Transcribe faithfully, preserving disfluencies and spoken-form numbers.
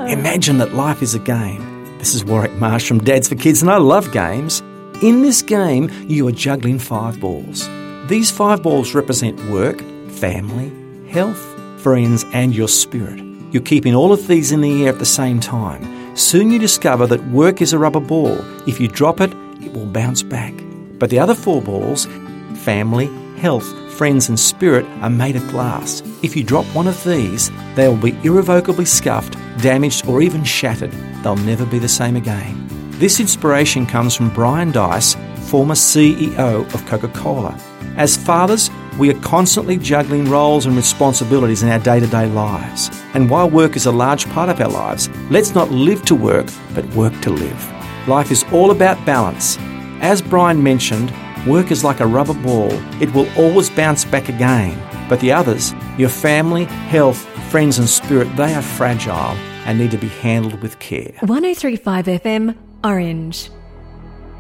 Imagine that life is a game. This is Warwick Marsh from Dads for Kids, and I love games. In this game, you are juggling five balls. These five balls represent work, family, health, friends, and your spirit. You're keeping all of these in the air at the same time. Soon you discover that work is a rubber ball. If you drop it, it will bounce back. But the other four balls, family, health, friends and spirit, are made of glass. If you drop one of these, they will be irrevocably scuffed, damaged or even shattered. They'll never be the same again. This inspiration comes from Brian Dice, former C E O of Coca-Cola. As fathers, we are constantly juggling roles and responsibilities in our day-to-day lives. And while work is a large part of our lives, let's not live to work, but work to live. Life is all about balance. As Brian mentioned, work is like a rubber ball. It will always bounce back again. But the others, your family, health, friends and spirit, they are fragile and need to be handled with care. one oh three point five F M, Orange.